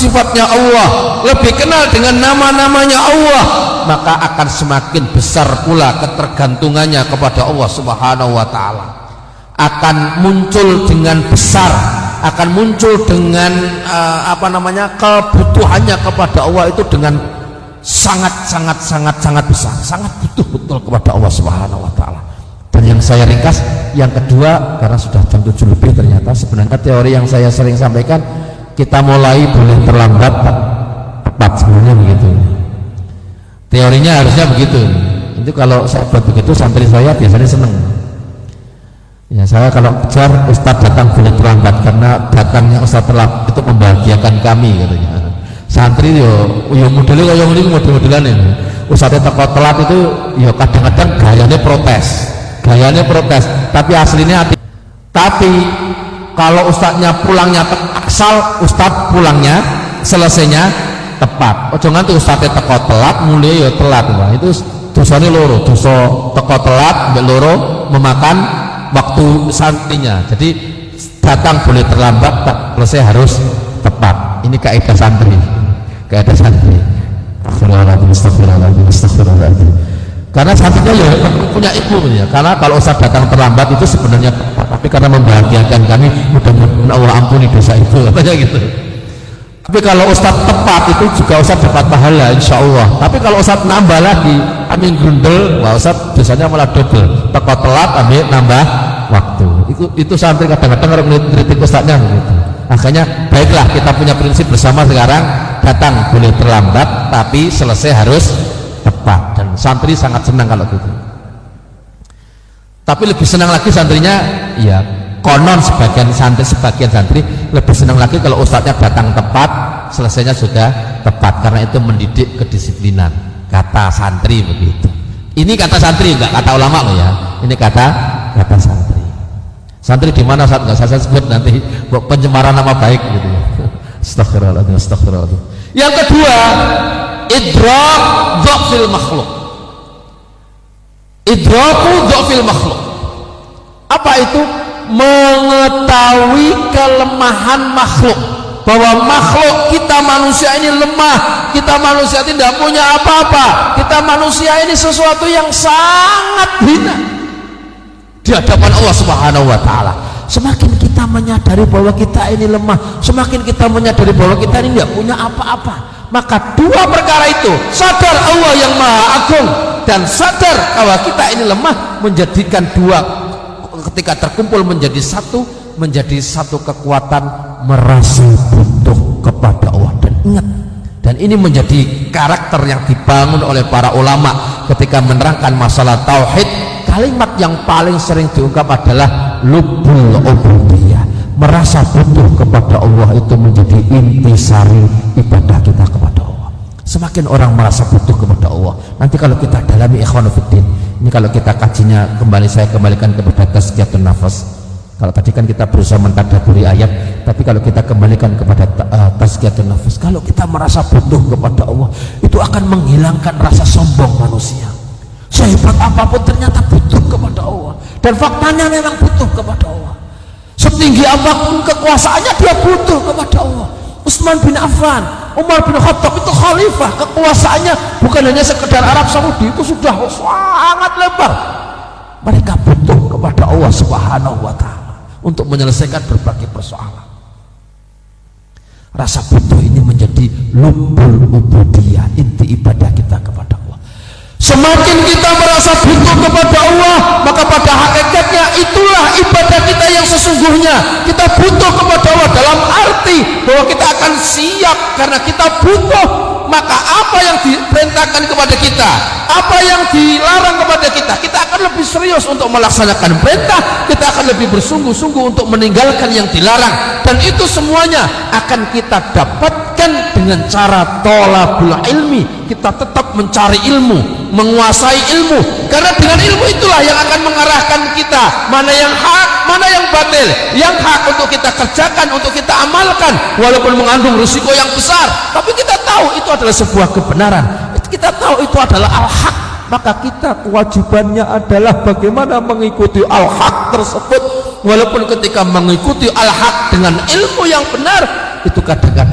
sifat-sifatnya Allah, lebih kenal dengan nama-namanya Allah, maka akan semakin besar pula ketergantungannya kepada Allah Subhanahu wa taala. Akan muncul dengan besar, akan muncul dengan kebutuhannya kepada Allah itu dengan sangat besar, sangat butuh betul kepada Allah Subhanahu wa taala. Dan yang saya ringkas, yang kedua, karena sudah jam 7 lebih, ternyata sebenarnya teori yang saya sering sampaikan, kita mulai boleh terlambat tepat, sebenarnya begitu. Teorinya harusnya begitu. Itu kalau saya buat begitu, santri saya biasanya seneng. Ya, saya kalau kejar Ustadz datang boleh terlambat, karena datangnya Ustadz terlambat itu membahagiakan kami, katanya. Santri yo modelnya kayak ini, model-modelan ini. Ustadz teko telat itu yo kadang-kadang gayanya protes, tapi aslinya hati. Tapi kalau ustadznya pulangnya asal ustadz pulangnya selesainya tepat. Ojo nganti ustadznya teko telat mulai ya telat. Wah, itu dosanya loro, dosa teko telat mbek loro memakan waktu santrinya. Jadi datang boleh terlambat, tak selesai harus tepat. Ini kaidah santri. Astagfirullahaladzim. Karena santrinya ya punya ilmu ya. Karena kalau ustaz datang terlambat itu sebenarnya tepat, tapi karena membahagiakan kami, mudah-mudahan Allah ampuni dosa itu, katanya gitu. Tapi kalau ustaz tepat itu juga ustaz dapat pahala, insya Allah. Tapi kalau ustaz nambah lagi, amin grundel, wah ustaz dosanya malah double. Teko telat, ambil nambah waktu. Itu santri kadang-kadang orang kritik ustaznya begitu. Makanya baiklah, kita punya prinsip bersama sekarang, datang boleh terlambat, tapi selesai harus tepat. Dan santri sangat senang kalau gitu. Tapi lebih senang lagi santrinya, ya konon sebagian santri lebih senang lagi kalau ustadznya datang tepat, selesainya sudah tepat, karena itu mendidik kedisiplinan. Kata santri begitu. Ini kata santri, enggak kata ulama loh ya. Ini kata santri. Santri di mana saat nggak saya sebut nanti pencemaran nama baik gitu. Astagfirullahaladzim. Yang kedua, idrak dhafil makhluk. Idraku dhafil makhluk. Apa itu? Mengetahui kelemahan makhluk, bahwa makhluk kita manusia ini lemah, kita manusia tidak punya apa-apa, kita manusia ini sesuatu yang sangat hina di hadapan Allah Subhanahu wa taala. Semakin kita menyadari bahwa kita ini lemah, semakin kita menyadari bahwa kita ini tidak punya apa-apa, maka dua perkara itu, sadar Allah yang Maha Agung dan sadar bahwa kita ini lemah, menjadikan dua ketika terkumpul menjadi satu kekuatan, merasa butuh kepada Allah. Dan ingat, dan ini menjadi karakter yang dibangun oleh para ulama ketika menerangkan masalah tauhid. Kalimat yang paling sering diungkap adalah lubul ubudiyah. Merasa butuh kepada Allah itu menjadi intisari ibadah kita kepada Allah. Semakin orang merasa butuh kepada Allah, nanti kalau kita dalami ikhwanuddin, ini kalau kita kajinya kembali, saya kembalikan kepada tazkiyatun nafas. Kalau tadi kan kita berusaha mentadabburi ayat, tapi kalau kita kembalikan kepada tazkiyatun nafas, kalau kita merasa butuh kepada Allah, itu akan menghilangkan rasa sombong manusia. Sehebat apapun ternyata butuh kepada Allah, dan faktanya memang butuh kepada Allah. Setinggi apapun kekuasaannya, dia butuh kepada Allah. Utsman bin Affan, Umar bin Khattab itu khalifah, kekuasaannya bukan hanya sekedar Arab Saudi, itu sudah sangat lebar. Mereka butuh kepada Allah Subhanahu wa taala untuk menyelesaikan berbagai persoalan. Rasa butuh ini menjadi lubul ubudiyah, inti ibadah kita kepada Allah. Semakin kita merasa butuh kepada Allah, maka pada hakikatnya itulah ibadah kita yang sesungguhnya. Kita butuh kepada Allah dalam arti bahwa kita akan siap karena kita butuh. Maka apa yang diperintahkan kepada kita, apa yang dilarang kepada kita, kita akan lebih serius untuk melaksanakan perintah, kita akan lebih bersungguh-sungguh untuk meninggalkan yang dilarang. Dan itu semuanya akan kita dapatkan dengan cara thalabul ilmi. Kita tetap mencari ilmu, menguasai ilmu, karena dengan ilmu itulah yang akan mengarahkan kita mana yang hak, mana yang batil. Yang hak untuk kita kerjakan, untuk kita amalkan, walaupun mengandung risiko yang besar, tapi kita tahu itu adalah sebuah kebenaran, kita tahu itu adalah al-haq, maka kita kewajibannya adalah bagaimana mengikuti al-haq tersebut. Walaupun ketika mengikuti al-haq dengan ilmu yang benar, itu kadang-kadang